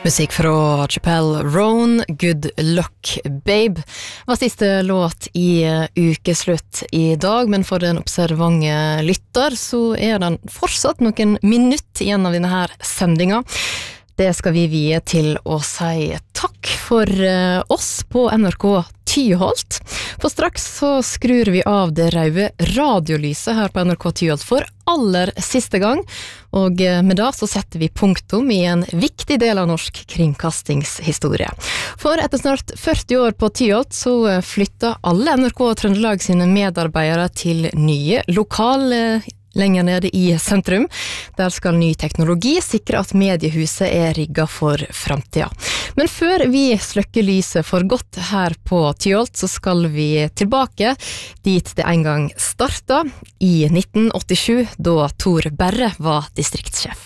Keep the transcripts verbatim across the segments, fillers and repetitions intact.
Musikk fra Chappelle Roan, Good Luck Babe, var siste låt i ukeslutt i dag, men for den observante lytter så er den fortsatt noen minutt igjen av denne her sendinga. Det skal vi vie til å si takk for oss på N R K Tyholt. For straks så skrur vi av det røde radiolyset her på N R K Tyholt for aller siste gang, og med det så setter vi punktum i en viktig del av norsk kringkastingshistorie. For etter snart førti år på Tyholt så flytta alle N R K Trøndelag sine medarbeidere til nye lokale lenger nede i sentrum. Der skal ny teknologi sikre at mediehuset er rigget for fremtida. Men før vi sløkker lyset for godt her på Tyholt, så skal vi tilbake dit det en gang startet, i nitten åttisju, da Tor Berre var distriktssjef.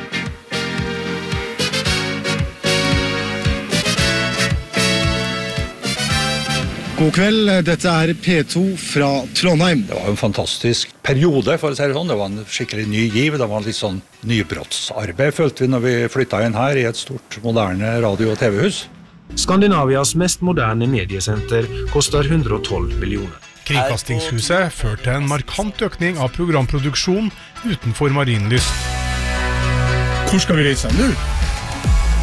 God kveld, dette er P to fra Trondheim. Det var en fantastisk periode, for å si det sånn. Det var en skikkelig ny giv. Det var litt sånn nybrottsarbeid, følte vi når vi flyttet inn her i et stort, moderne radio- og tv-hus. Skandinavias mest moderne mediesenter koster hundre og tolv millioner. Kringkastingshuset førte en markant økning av programproduksjon utenfor Marienlyst. Hvor skal vi reise nå?